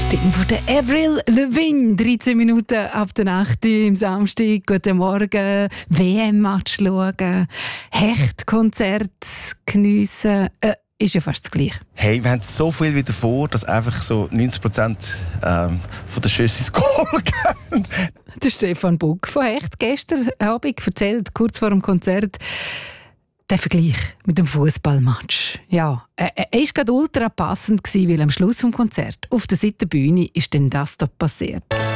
Stimme von der Avril Lavigne. 13 Minuten ab der Nacht am Samstag. Guten Morgen. WM-Match schauen. Hechtkonzert geniessen. Ist ja fast das Gleiche. Hey, wir haben so viel wieder vor, dass einfach so 90% von den Schüsse ins Goal gehen. Der Stefan Buck von Hecht gestern Abend erzählt, kurz vor dem Konzert, der Vergleich mit dem Fußballmatch. Ja, er war gerade ultra passend, weil am Schluss des Konzerts auf der Seitenbühne ist dann das da passiert.